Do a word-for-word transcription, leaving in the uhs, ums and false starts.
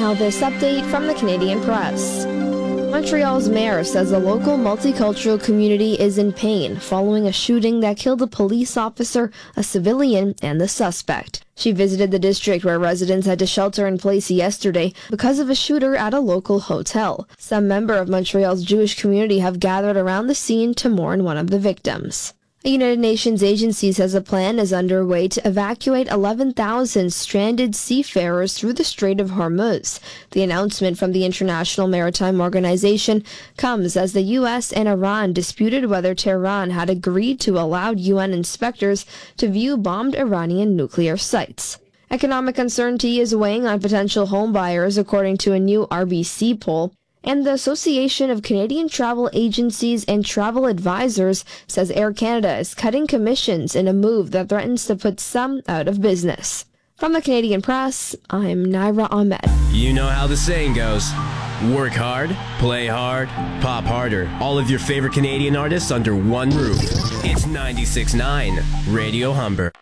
Now this update from the Canadian Press. Montreal's mayor says the local multicultural community is in pain following a shooting that killed a police officer, a civilian, and the suspect. She visited the district where residents had to shelter in place yesterday because of a shooter at a local hotel. Some members of Montreal's Jewish community have gathered around the scene to mourn one of the victims. A United Nations agency says a plan is underway to evacuate eleven thousand stranded seafarers through the Strait of Hormuz. The announcement from the International Maritime Organization comes as the U S and Iran disputed whether Tehran had agreed to allow U N inspectors to view bombed Iranian nuclear sites. Economic uncertainty is weighing on potential home buyers, according to a new R B C poll. And the Association of Canadian Travel Agencies and Travel Advisors says Air Canada is cutting commissions in a move that threatens to put some out of business. From the Canadian Press, I'm Naira Ahmed. You know how the saying goes. Work hard, play hard, pop harder. All of your favorite Canadian artists under one roof. It's ninety-six point nine Radio Humber.